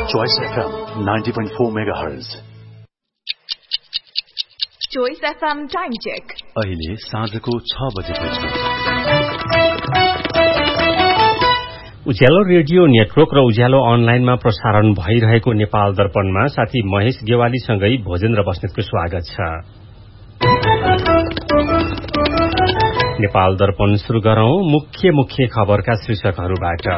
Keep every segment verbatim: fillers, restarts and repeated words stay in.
Choice F M ninety point four megahertz. Choice F M time check. अहिले साँझको छ बजेको छ। उज्यालो रेडियो नेटवर्क र उज्यालो अनलाइनमा प्रसारण भइरहेको नेपाल दर्पणमा साथी महेश गेवालीसँगै भोजेन्द्र बस्नेतको स्वागत छ। नेपाल दर्पण सुरु गरौं मुख्य मुख्य खबरका शीर्षकहरूबाट।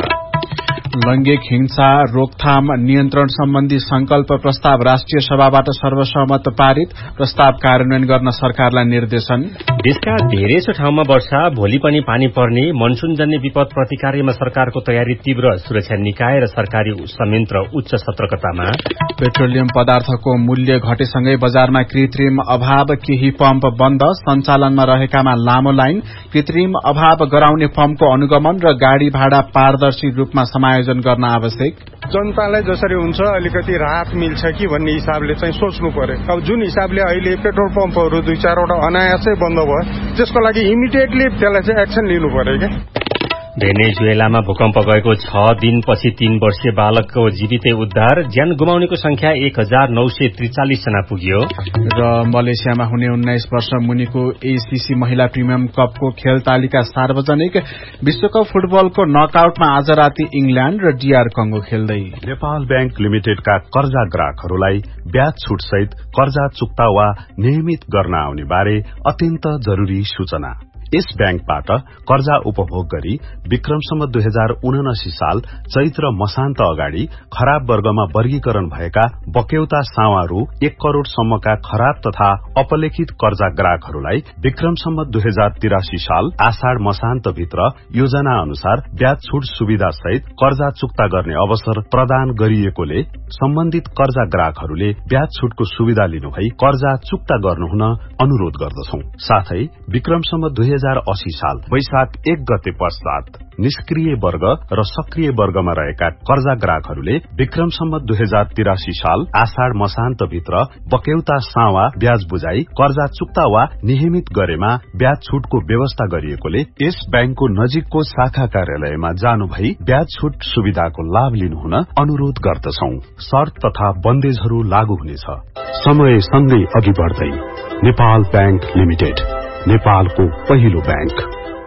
लैंगिक हिंसा रोकथाम नियन्त्रण सम्बन्धी संकल्प प्रस्ताव राष्ट्रिय सभाबाट सर्वसम्मत पारित, प्रस्ताव कार्यान्वयन गर्न सरकारलाई निर्देशन। देशका धेरैसो ठाउँमा वर्षा, भोलि पनि पानी पर्ने, मनसूनजन्य विपद प्रतिकार्यमा सरकारको तयारी तीव्र, सुरक्षा निकाय र सरकारी संयन्त्र उच्च सतर्कतामा। पेट्रोलियम पदार्थको मूल्य घटेसँगै बजारमा कृत्रिम अभाव, केही पम्प बन्द, सञ्चालनमा रहेकामा लामो लाइन, कृत्रिम अभाव गराउने पम्पको अनुगमन र गाड़ी भाडा पारदर्शी रूपमा समायोजन गर्न आवश्यक। जनतालाई जसरी हुन्छ अलिकति राहत मिल्छ कि भन्ने हिसाबले चाहिँ सोच्नु पर्यो। अब जुन हिसाबले अहिले पेट्रोल पम्पहरू दुई चारवटा अनायासै बन्द भयो, त्यसको लागि इमिडिएटली त्यसलाई चाहिँ एक्सन लिनु पर्यो क्या। भेनेजुएलामा भूकम्प गएको छ दिनपछि तीन वर्षीय बालकको जीवितै उद्धार, ज्यान गुमाउनेको संख्या एक हजार नौ सय त्रिचालिस जना पुग्यो। र मलेसियामा हुने उन्नाइस वर्ष मुनिको एसीसी महिला प्रिमियम कपको खेल तालिका सार्वजनिक। विश्वकप फुटबलको नकआउटमा आज राति इंग्ल्याण्ड र डीआर कंगो खेल्दै। नेपाल बैंक लिमिटेडका कर्जा ग्राहकहरूलाई ब्याज छुट सहित कर्जा चुक्ता वा नियमित गर्न आउने बारे अत्यन्त जरूरी सूचना। यस बैंकबाट कर्जा उपभोग गरी विक्रम सम्मत दुई हजार उनासी साल चैत्र मसान्त अगाडि खराब वर्गमा वर्गीकरण भएका बक्यौता सावा रु एक करोड़ सम्मका खराब तथा अपलेखित कर्जा ग्राहकहरूलाई विक्रम सम्मत दुई हजार तिरासी साल आषाढ़ मसान्त भित्र योजना अनुसार ब्याज छुट सुविधा सहित कर्जा चुक्ता गर्ने अवसर प्रदान गरिएकोले सम्बन्धित कर्जा ग्राहकहरूले ब्याज छुटको सुविधा लिनुभई कर्जा चुक्ता गर्नुहुन अनुरोध गर्दछौं। साथै विक्रम सम्मत दुई हजार अस्सी साल वैशाख एक गते पश्चात निष्क्रिय वर्ग र सक्रिय वर्गमा रहेका कर्जा ग्राहकहरूले विक्रम सम्मत दुई हजार तिरासी साल आषाढ़ मसान्त भित्र बक्यौता सावा ब्याज बुझाई कर्जा चुक्ता वा नियमित गरेमा ब्याज छुटको व्यवस्था गरिएकोले यस बैंकको नजिकको शाखा कार्यालयमा जानु भई ब्याज छुट सुविधाको लाभ लिनुहुन अनुरोध गर्दछौं। शर्त तथा बन्देजहरू लागू हुनेछ। समय सँगै अघि बढ्दै नेपाल बैंक लिमिटेड, नेपालको पहिलो बैंक।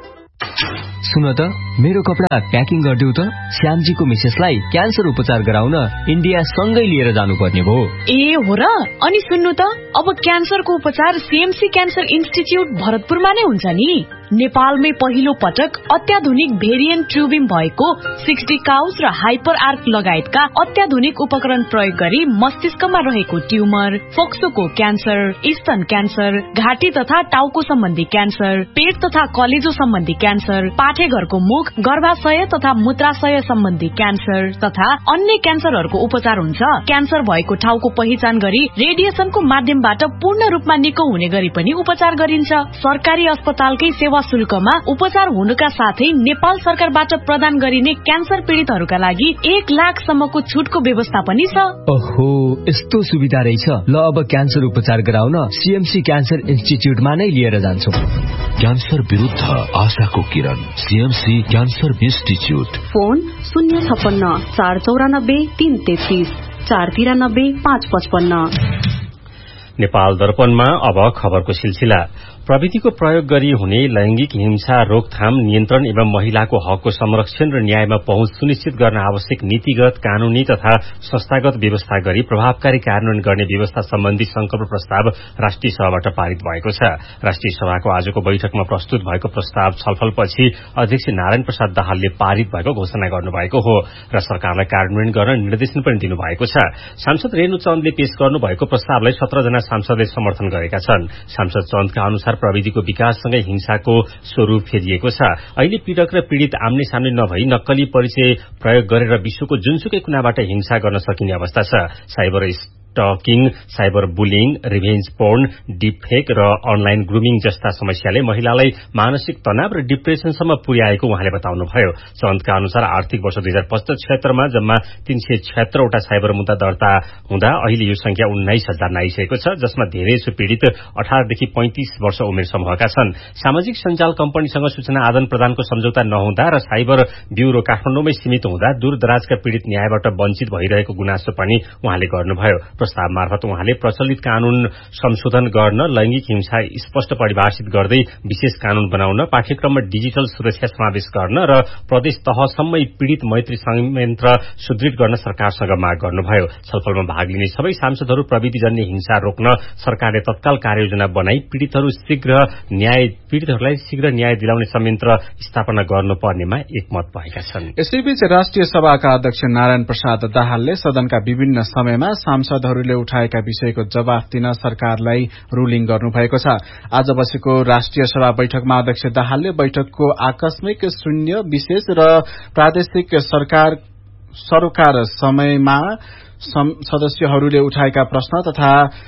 सुन त, मेरो कपडा प्याकिङ गरिदेऊ त। श्यामजीको मिसेसलाई क्यान्सर उपचार गराउन इन्डिया सँगै लिएर जानुपर्ने भयो। ए हो र? अनि सुन्नु त, अब क्यान्सरको उपचार सीएमसी क्यान्सर इन्स्टिच्युट भरतपुरमा नै हुन्छ नि। नेपालमै पहिलो पटक अत्याधुनिक भेरिएन्ट ट्युबिङ भएको सिक्सटी काउस र हाइपर आर्क लगायतका अत्याधुनिक उपकरण प्रयोग गरी मस्तिष्कमा रहेको ट्युमर, फोक्सोको क्यान्सर, स्तन क्यान्सर, घाँटी तथा टाउको सम्बन्धी क्यान्सर, पेट तथा कलेजो सम्बन्धी क्यान्सर, पाठेघरको मुख, गर्भाशय तथा मूत्राशय सम्बन्धी क्यान्सर तथा अन्य क्यान्सरहरूको उपचार हुन्छ। क्यान्सर भएको ठाउँको पहिचान गरी रेडिएसनको माध्यमबाट पूर्ण रूपमा निको हुने गरी पनि उपचार गरिन्छ। सरकारी अस्पतालकै सेवा शुल्कमा उपचार हुनुका साथै नेपाल सरकारबाट प्रदान गरिने क्यान्सर पीड़ितहरूका लागि एक लाख सम्मको छुटको व्यवस्था पनि छ। ओहो, यस्तो सुविधा रहेछ। ल, अब क्यान्सर उपचार गराउन सीएमसी क्यान्सर इन्स्टिच्युटमा नै लिएर जान्छौ। क्यान्सर विरुद्ध आशाको किरण, सीएमसी क्यान्सर इन्स्टिच्युट। फोन शून्य छप्पन्न चार चौरानब्बे तीन तेत्तीस चार तिरानब्बे पाँच पचपन्न। नेपाल दर्पणमा अब खबरको सिलसिला। प्रविधिको प्रयोग गरी हुने लैंगिक हिंसा रोकथाम नियन्त्रण एवं महिलाको हकको संरक्षण र न्यायमा पहुँच सुनिश्चित गर्न आवश्यक नीतिगत, कानूनी तथा संस्थागत व्यवस्था गरी प्रभावकारी कार्यान्वयन गर्ने व्यवस्था सम्बन्धी संकल्प प्रस्ताव राष्ट्रिय सभाबाट पारित भएको छ। राष्ट्रिय सभाको आजको बैठकमा प्रस्तुत भएको प्रस्ताव छलफलपछि अध्यक्ष नारायण प्रसाद दाहालले पारित भएको घोषणा गर्नुभएको हो र सरकारलाई कार्यान्वयन गर्न निर्देशन पनि दिनुभएको छ। सांसद रेणु चन्दले पेश गर्नुभएको प्रस्तावलाई सत्र जना सांसदले समर्थन गरेका छन्। सांसद चन्दका अनुसार प्रविधिको विकाससँगै हिंसाको स्वरूप फेरिएको छ। अहिले पीड़क र पीड़ित आम्ने सामने नभई नक्कली परिचय प्रयोग गरेर विश्वको जुनसुकै कुनाबाट हिंसा गर्न सकिने अवस्था छ। Cyber talking, cyber bullying, revenge porn, डिपफेक र अनलाइन ग्रुमिङ जस्ता समस्याले महिलालाई मानसिक तनाव र डिप्रेसनसम्म पुर्याएको उहाँले बताउनुभयो। सन्तका अनुसार आर्थिक वर्ष दुई हजार पचहत्तर छयत्तरमा जम्मा तीन सय छयत्तरवटा साइबर मुद्दा दर्ता हुँदा अहिले यो संख्या उन्नाइस हजार नाइसकेको छ, जसमा धेरैजसो पीड़ित अठारदेखि पैंतिस वर्ष उमेर समूहका छन्। सामाजिक सञ्जाल कम्पनीसँग सूचना आदान प्रदानको सम्झौता नहुँदा र साइबर ब्यूरो काठमाडौँमै सीमित हुँदा दूरदराजका पीड़ित न्यायबाट वञ्चित भइरहेको गुनासो पनि उहाँले गर्नुभयो। प्रस्ताव मार्फत उहाँले प्रचलित कानून संशोधन गर्न, लैंगिक हिंसा स्पष्ट परिभाषित गर्दै विशेष कानून बनाउन, पाठ्यक्रममा डिजिटल सुरक्षा समावेश गर्न र प्रदेश तहसम्मै पीड़ित मैत्री संयन्त्र सुदृढ गर्न सरकारसँग माग गर्नुभयो। छलफलमा भाग लिने सबै सांसदहरू प्रविधिजन्य हिंसा रोक्न सरकारले तत्काल कार्ययोजना बनाई पीड़ितहरू शीघ्र न्याय पीड़ितहरूलाई शीघ्र न्याय दिलाउने संयन्त्र स्थापना गर्नुपर्नेमा एकमत भएका छन्। यसैबीच राष्ट्रिय सभाका अध्यक्ष नारायण प्रसाद दाहालले सदनका विभिन्न समयमा सांसदहरूले उठाएका विषयको जवाफ दिन सरकारलाई रूलिङ गर्नुभएको छ। आज बसेको राष्ट्रिय सभा बैठकमा अध्यक्ष दाहालले बैठकको आकस्मिक, शून्य, विशेष र प्रादेशिक सरकार सरोकार समयमा सदस्यहरूले उठाएका प्रश्न तथा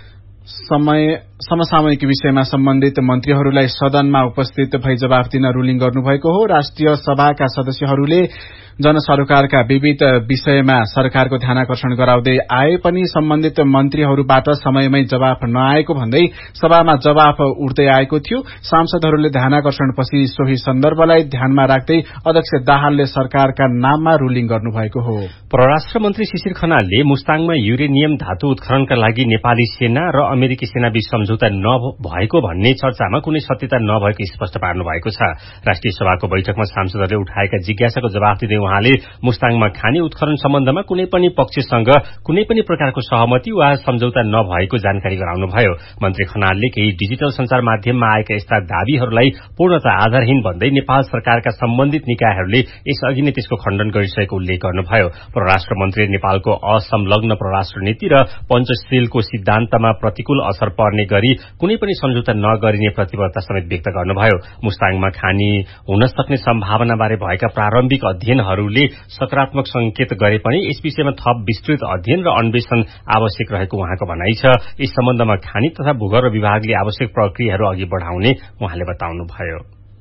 समय समसामयिक विषयमा सम्बन्धित मन्त्रीहरूलाई सदनमा उपस्थित भई जवाफ दिन रूलिङ गर्नुभएको हो। राष्ट्रिय सभाका सदस्यहरूले जनसरोकारका विविध विषयमा सरकारको ध्यानाकर्षण गराउँदै आए पनि सम्बन्धित मन्त्रीहरूबाट समयमै जवाफ नआएको भन्दै सभामा जवाफ उठ्दै आएको थियो। सांसदहरूले ध्यानाकर्षणपछि सोही सन्दर्भलाई ध्यानमा राख्दै अध्यक्ष दाहालले सरकारका नाममा रूलिङ गर्नुभएको हो। परराष्ट्र मन्त्री शिशिर खनालले मुस्ताङमा युरेनियम धातु उत्खननका लागि नेपाली सेना र अमेरिकी सेनाबीच सम्झौता नभएको भन्ने चर्चामा कुनै सत्यता नभएको स्पष्ट पार्नु भएको छ। राष्ट्रिय सभाको बैठकमा सांसदहरूले उठाएका जिज्ञासाको जवाफ दिँदै उहाँले मुस्ताङमा खानी उत्खनन सम्बन्धमा कुनै पनि पक्षसँग कुनै पनि प्रकारको सहमति वा सम्झौता नभएको जानकारी गराउनुभयो। मन्त्री खनालले केही डिजिटल संचार माध्यममा आएका यस्ता दावीहरूलाई पूर्णतः आधारहीन भन्दै नेपाल सरकारका सम्बन्धित निकायहरूले यसअघि नै त्यसको खण्डन गरिसकेको उल्लेख गर्नुभयो। परराष्ट्र मन्त्रीले नेपालको असंलग्न परराष्ट्र नीति र पञ्चशीलको सिद्धान्तमा प्रतिकूल असर पर्ने गरी कुनै पनि सम्झौता नगरिने प्रतिबद्धता समेत व्यक्त गर्नुभयो। मुस्ताङमा खानी हुन सक्ने सम्भावनाबारे भएका प्रारम्भिक अध्ययनहरूले सकारात्मक संकेत गरे पनि यस विषयमा थप विस्तृत अध्ययन र अन्वेषण आवश्यक रहेको उहाँको भनाइ छ। यस सम्बन्धमा खानी तथा भूगर्भ विभागले आवश्यक प्रक्रियाहरू अघि बढ़ाउने उहाँले बताउनुभयो।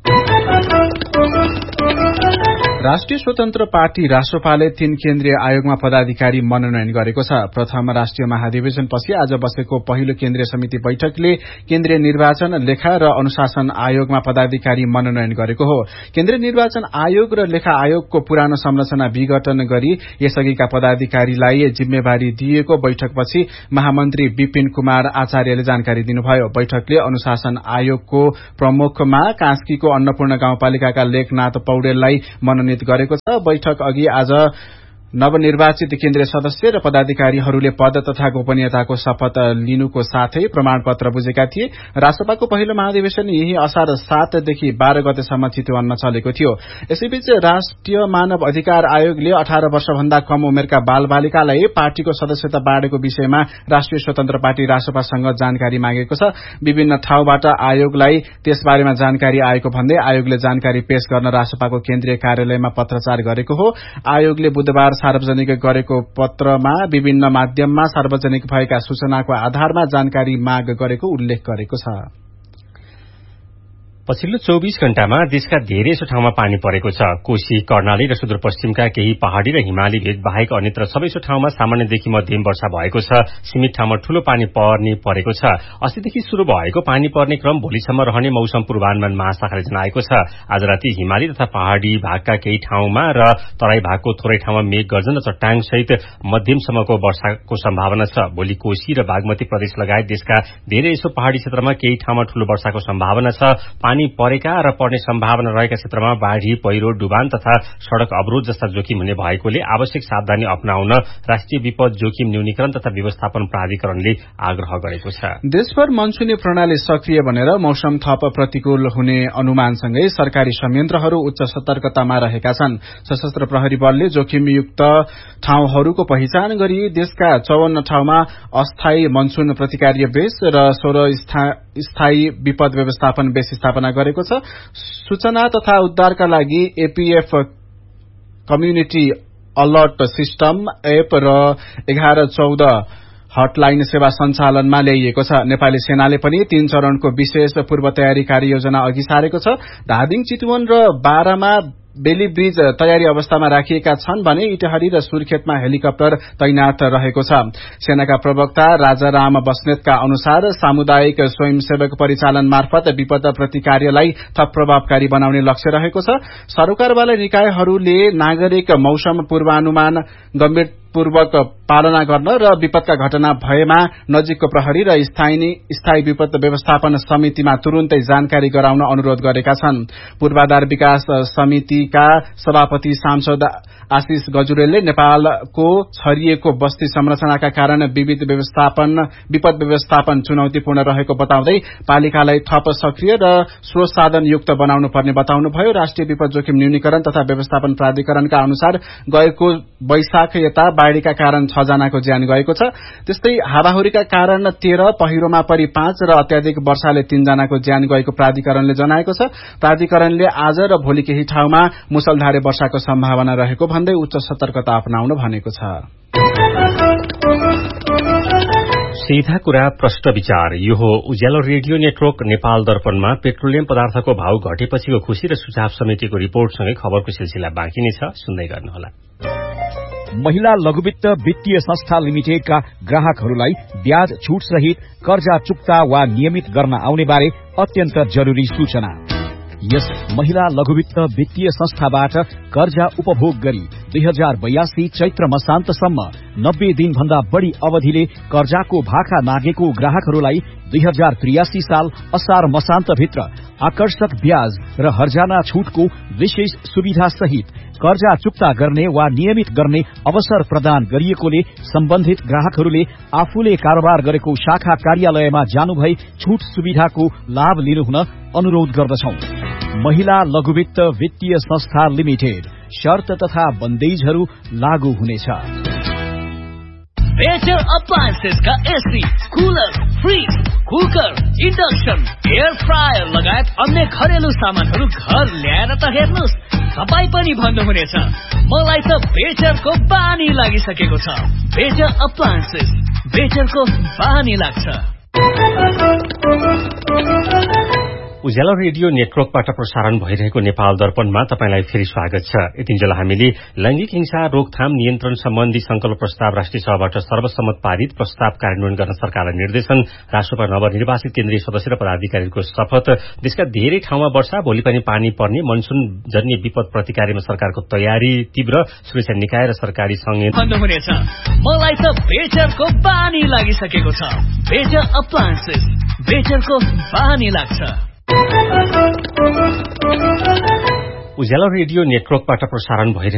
राष्ट्रिय स्वतन्त्र पार्टी रासोपाले तीन केन्द्रीय आयोगमा पदाधिकारी मनोनयन गरेको छ। प्रथम राष्ट्रिय महाधिवेशनपछि आज बसेको पहिलो केन्द्रीय समिति बैठकले केन्द्रीय निर्वाचन, लेखा र अनुशासन आयोगमा पदाधिकारी मनोनयन गरेको हो। केन्द्रीय निर्वाचन आयोग र लेखा आयोगको पुरानो संरचना विघटन गरी यसअघिका पदाधिकारीलाई जिम्मेवारी दिएको बैठकपछि महामन्त्री विपिन कुमार आचार्यले जानकारी दिनुभयो। बैठकले अनुशासन आयोगको प्रमुखमा कास्कीको अन्नपूर्ण गाउँपालिकाका लेखनाथ पौडेललाई मनोनित गरेको छ। बैठक अघि आज नवनिर्वाचित केन्द्रीय सदस्य र पदाधिकारीहरूले पद तथा गोपनीयताको शपथ लिनुको साथै प्रमाणपत्र बुझेका थिए। रासपाको पहिलो महाधिवेशन यही असार सातदेखि बाह्र गतेसम्म चितवनमा चलेको थियो। यसैबीच राष्ट्रिय मानव अधिकार आयोगले अठार वर्षभन्दा कम उमेरका बाल बालिकालाई पार्टीको सदस्यता बाँडेको विषयमा राष्ट्रिय स्वतन्त्र पार्टी रासपासँग जानकारी मागेको छ। विभिन्न ठाउँबाट आयोगलाई त्यसबारेमा जानकारी आएको भन्दै आयोगले जानकारी पेश गर्न रासपाको केन्द्रीय कार्यालयमा पत्रचार गरेको हो। आयोगले बुधबार सार्वजनिक गरेको पत्रमा विभिन्न माध्यममा सार्वजनिक भएका सूचनाको आधारमा जानकारी माग गरेको उल्लेख गरेको छ। पछिल्लो चौबीस घण्टामा देशका धेरैजसो ठाउँमा पानी परेको छ। कोशी, कर्णाली र सुदूरपश्चिमका केही पहाड़ी र हिमाली भेग बाहेक अन्यत्र सबैसो ठाउँमा सामान्यदेखि मध्यम वर्षा भएको छ। सीमित ठाउँमा ठूलो पानी पर्ने परेको छ। अस्तिदेखि शुरू भएको पानी पर्ने क्रम भोलिसम्म रहने मौसम पूर्वानुमान महाशाखाले जनाएको छ। आज राति हिमाली तथा पहाड़ी भागका केही ठाउँमा र तराई भागको थोरै ठाउँमा मेघ गर्जन र चट्टाङ सहित मध्यमसम्मको वर्षाको सम्भावना छ। भोलि कोशी र बागमती प्रदेश लगायत देशका धेरैजसो पहाड़ी क्षेत्रमा केही ठाउँमा ठूलो वर्षाको सम्भावना छ। पानी परेका र पर्ने सम्भावना रहेका क्षेत्रमा बाढ़ी, पहिरो, डुबान तथा सड़क अवरोध जस्ता जोखिम हुने भएकोले आवश्यक सावधानी अपनाउन राष्ट्रिय विपद जोखिम न्यूनीकरण तथा व्यवस्थापन प्राधिकरणले आग्रह गरेको छ। देशभर मनसुनी प्रणाली सक्रिय बनेर मौसम थप प्रतिकूल हुने अनुमानसँगै सरकारी संयन्त्रहरू उच्च सतर्कतामा रहेका छन्। सशस्त्र प्रहरी बलले जोखिमयुक्त ठाउँहरूको पहिचान गरी देशका चौवन्न ठाउँमा अस्थायी मनसुन प्रतिकार्य बेस र सोह्र स्थायी विपद व्यवस्थापन बेस स्थापना गरेको छ। सूचना तथा उद्धारका लागि APF community alert system app र एघार चौध हटलाइन सेवा सञ्चालनमा ल्याइएको छ। नेपाली सेनाले पनि तीन चरणको विशेष पूर्व तयारी कार्ययोजना अघि सारेको छ। धादिङ, चितवन र बारामा बेली ब्रिज तयारी अवस्थामा राखिएका छन् भने इटहरी र सुर्खेतमा हेलिकप्टर तैनात रहेको छ। सेनाका प्रवक्ता राजाराम बस्नेतका अनुसार सामुदायिक स्वयंसेवक परिचालन मार्फत विपद प्रतिकार्यलाई थप प्रभावकारी बनाउने लक्ष्य रहेको छ। सरकारवाला निकायहरूले नागरिक मौसम पूर्वानुमान गम्भीरपूर्वक पालना गर्न र विपदका घटना भएमा नजिकको प्रहरी र स्थायी विपद व्यवस्थापन समितिमा तुरुन्तै जानकारी गराउन अनुरोध गरेका छन्। पूर्वाधार विकास समितिका सभापति सांसद आशिष गजुरेलले नेपालको छरिएको बस्ती संरचनाका कारण विविध व्यवस्थापन विपद व्यवस्थापन चुनौतीपूर्ण रहेको बताउँदै पालिकालाई थप सक्रिय र स्रोत साधन युक्त बनाउनु पर्ने बताउनुभयो। राष्ट्रिय विपद जोखिम न्यूनीकरण तथा व्यवस्थापन प्राधिकरणका अनुसार गएको वैशाख यता बाढ़ीका कारण छ जनाको ज्यान गएको छ। त्यस्तै हावाहुरीका कारण तेह्र, पहिरोमा परि पाँच र अत्याधिक वर्षाले तीन जनाको ज्यान गएको प्राधिकरणले जनाएको छ। प्राधिकरणले आज र भोलि केही ठाउँमा मुसलधारे वर्षाको सम्भावना रहेको भन्दै उच्च सतर्कता अपनाउन भनेको छ। सीधा कुरा प्रश्न विचार। यो हो उज्यालो रेडियो नेटवर्क नेपाल दर्पणमा पेट्रोलियम पदार्थको भाव घटेपछिको खुशी र सुझाव समितिको रिपोर्टसँगै खबरको सिलसिला बाँकी नै छ, सुन्दै गर्नुहोला। महिला लघुवित्त वित्तीय संस्था लिमिटेडका ग्राहकहरूलाई ब्याज छूट सहित कर्जा चुक्ता वा नियमित गर्न आउने बारे अत्यन्त जरूरी सूचना। यस महिला लघुवित्त वित्तीय संस्थाबाट कर्जा उपभोग गरी दुई हजार बयासी चैत्र मसान्तसम्म नब्बे दिन भन्दा बढ़ी अवधिले कर्जाको भाका मागेको ग्राहकहरूलाई दुई हजार त्रियासी साल असार मसान्तभित्र आकर्षक ब्याज र हर्जाना छूटको विशेष सुविधा सहित कर्जा चुक्ता गर्ने वा नियमित गर्ने अवसर प्रदान गरिएकोले सम्बन्धित ग्राहकहरूले आफूले कारोबार गरेको शाखा कार्यालयमा जानुभई छूट सुविधाको लाभ लिनुहुन अनुरोध गर्दछौं। महिला लघुवित्त वित्तीय संस्था लिमिटेड, शर्त तथा बन्देजहरू लागू हुनेछ। बेचर अप्लायन्सेस का AC, cooler, fridge, cooker, induction, air fryer लगायत अन्य घरेलु सामानहरू घर ल्याएर त हेर्नुहोस्, तपाईँ पनि भन्नुहुनेछ मलाई त बेचरको बानी लागिसकेको छ। बेचर अप्लायन्सेस, बेचरको बानी लाग्छ। उज्यालो रेडियो नेटवर्कबाट प्रसारण भइरहेको नेपाल दर्पणमा तपाईंलाई फेरि स्वागत छ। यतिन्जेल हामीले लैंगिक हिंसा रोकथाम नियन्त्रण सम्बन्धी संकल्प प्रस्ताव राष्ट्रिय सभाबाट सर्वसम्मत पारित प्रस्ताव कार्यान्वयन गर्न सरकारलाई निर्देशन, राष्ट्रपति नवनिर्वाचित केन्द्रीय सदस्य र पदाधिकारीको शपथ, देशका धेरै ठाउँमा वर्षा, भोलि पनि पानी पर्ने, मनसून जन्य विपद प्रतिकार्यमा सरकारको तयारी, तीव्र सुरक्षा निकाय र सरकारी संघ भन्नुहुनेछ मलाई त बेचरको बानी लागिसकेको छ। बेचर अप्लायन्सेस, बेचरको बानी लाग्छ। उज्यालो रेडियो नेटवर्कबाट प्रसारण भइरहेको